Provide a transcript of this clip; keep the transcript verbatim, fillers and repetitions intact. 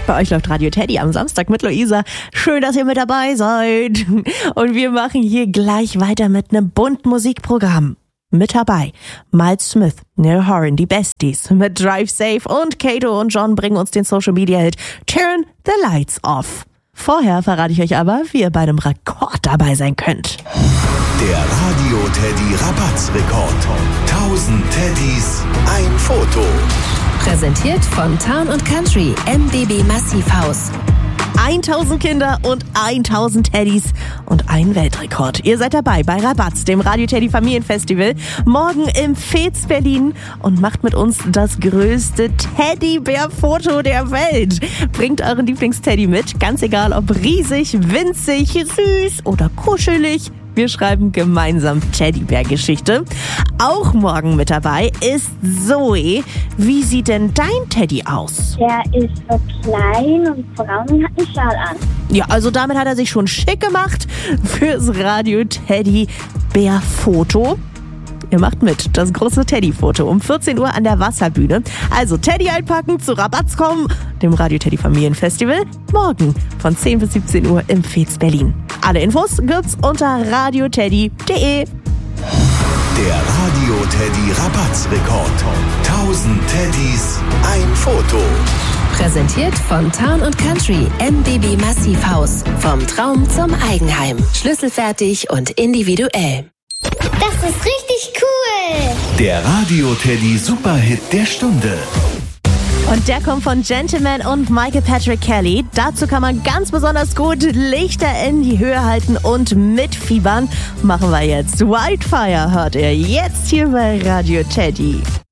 Bei euch läuft Radio Teddy am Samstag mit Luisa. Schön, dass ihr mit dabei seid. Und wir machen hier gleich weiter mit einem bunten Musikprogramm. Mit dabei Miles Smith, Neil Horan, die Besties mit Drive Safe und Kato und John bringen uns den Social Media Hit Turn the Lights Off. Vorher verrate ich euch aber, wie ihr bei einem Rekord dabei sein könnt. Der Radio Teddy Rabatz-Rekord. tausend Teddys, ein Foto. Präsentiert von Town und Country, M B B Massivhaus. tausend Kinder und tausend Teddys und ein Weltrekord. Ihr seid dabei bei Rabatz, dem Radio Teddy Familienfestival, morgen im Fez Berlin und macht mit uns das größte Teddybär-Foto der Welt. Bringt euren Lieblingsteddy mit, ganz egal ob riesig, winzig, süß oder kuschelig. Wir schreiben gemeinsam Teddybär-Geschichte. Auch morgen mit dabei ist Zoe. Wie sieht denn dein Teddy aus? Der ist so klein und braun und hat einen Schal an. Ja, also damit hat er sich schon schick gemacht fürs Radio Teddybär-Foto. Ihr macht mit, das große Teddy-Foto um vierzehn Uhr an der Wasserbühne. Also Teddy einpacken, zu Rabatz kommen, dem Radio Teddy Familienfestival, morgen von zehn bis siebzehn Uhr im Fez Berlin. Alle Infos gibt's unter radioteddy punkt de. Der Radio Teddy Rabatz-Rekord. tausend Teddys, ein Foto. Präsentiert von Town und Country, M B B Massivhaus. Vom Traum zum Eigenheim. Schlüsselfertig und individuell. Das ist richtig cool. Der Radio Teddy Superhit der Stunde. Und der kommt von Gentleman und Michael Patrick Kelly. Dazu kann man ganz besonders gut Lichter in die Höhe halten und mitfiebern. Machen wir jetzt. Wildfire hört ihr jetzt hier bei Radio Teddy.